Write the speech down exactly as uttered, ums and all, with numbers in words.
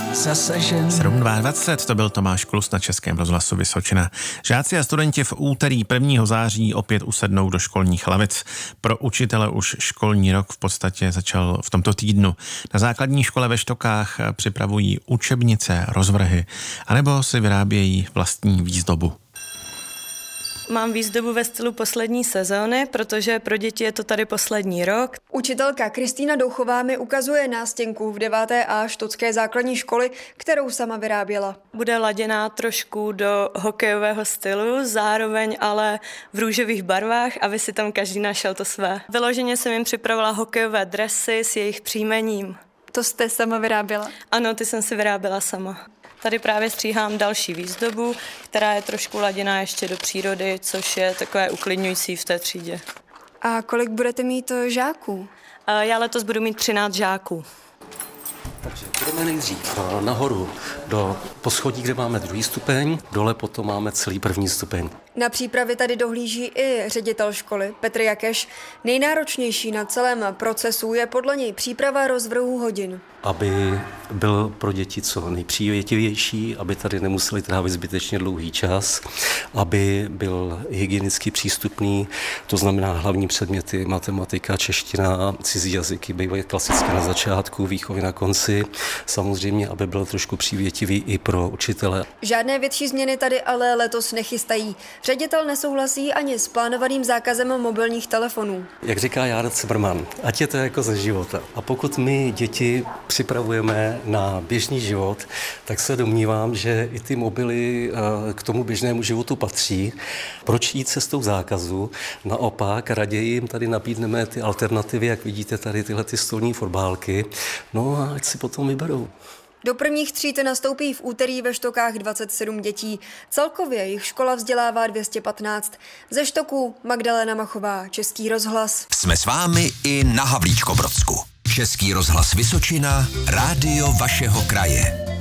zasažen. sedm dvacet to byl Tomáš Klus na Českém rozhlasu Vysočina. Žáci a studenti v úterý prvního září opět usednou do školních lavic. Pro učitele už školní rok v podstatě začal v tomto týdnu. Na základní škole ve Štokách připravují učebnice, rozvrhy, anebo si vyrábějí vlastní výzdobu. Mám výzdobu ve stylu poslední sezóny, protože pro děti je to tady poslední rok. Učitelka Kristýna Douchová mi ukazuje nástěnku v deváté A štotské základní školy, kterou sama vyráběla. Bude laděná trošku do hokejového stylu, zároveň ale v růžových barvách, aby si tam každý našel to své. Vyloženě jsem jim připravila hokejové dresy s jejich příjmením. To jste sama vyráběla? Ano, ty jsem si vyráběla sama. Tady právě stříhám další výzdobu, která je trošku laděná ještě do přírody, což je takové uklidňující v té třídě. A kolik budete mít žáků? Já letos budu mít třináct žáků. Takže budeme nejdřív nahoru do poschodí, kde máme druhý stupeň, dole potom máme celý první stupeň. Na přípravy tady dohlíží i ředitel školy Petr Jakeš. Nejnáročnější na celém procesu je podle něj příprava rozvrhu hodin. Aby byl pro děti co nejpřívětivější, aby tady nemuseli trávit zbytečně dlouhý čas, aby byl hygienicky přístupný, to znamená hlavní předměty matematika, čeština, cizí jazyky bývají klasicky na začátku, výchovy na konci. Samozřejmě, aby byl trošku přívětivý i pro učitele. Žádné větší změny tady ale letos nechystají. Ředitel nesouhlasí ani s plánovaným zákazem mobilních telefonů. Jak říká Jára Cimrman, ať je to jako ze života. A pokud my děti připravujeme na běžný život, tak se domnívám, že i ty mobily k tomu běžnému životu patří. Proč jít cestou zákazu? Naopak, raději jim tady nabídneme ty alternativy, jak vidíte tady tyhle ty stolní fotbálky, no a ať si potom vyberou. Do prvních tříd nastoupí v úterý ve Štokách dvacet sedm dětí. Celkově jich škola vzdělává dvě stě patnáct. Ze Štoků Magdalena Machová, Český rozhlas. Jsme s vámi i na Havlíčkobrodsku. Český rozhlas Vysočina, rádio vašeho kraje.